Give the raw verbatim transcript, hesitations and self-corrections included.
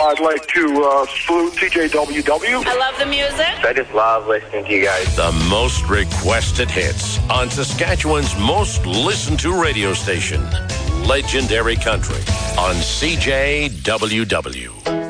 I'd like to uh, salute T J W W. I love the music. I just love listening to you guys. The most requested hits on Saskatchewan's most listened to radio station, Legendary Country on C J W W.